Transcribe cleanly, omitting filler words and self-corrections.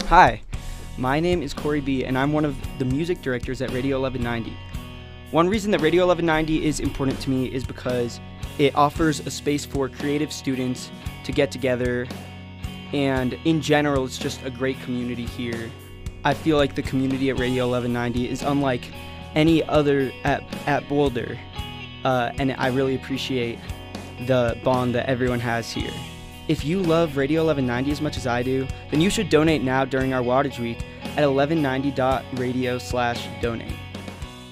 Hi, my name is Corey B, and I'm one of the music directors at Radio 1190. One reason that Radio 1190 is important to me is because it offers a space for creative students to get together, and in general, it's just a great community here. I feel like the community at Radio 1190 is unlike any other at Boulder, and I really appreciate the bond that everyone has here. If you love Radio 1190 as much as I do, then you should donate now during our Wattage Week at 1190.radio/donate.